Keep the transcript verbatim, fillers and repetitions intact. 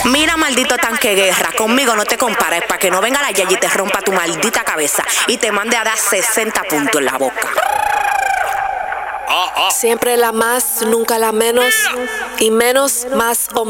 Mira, maldito tanque guerra, conmigo no te compares para que no venga la Yayi y te rompa tu maldita cabeza y te mande a dar sesenta puntos en la boca. Siempre la más, nunca la menos, y menos, más o